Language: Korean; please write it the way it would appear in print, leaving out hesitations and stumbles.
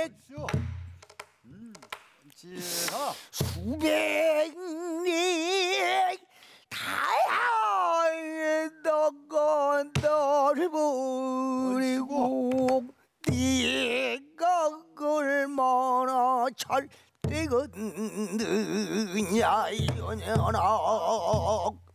수백 리 다양했다가 너를 버리고 네가 얼마나 잘 되겠느냐 이년아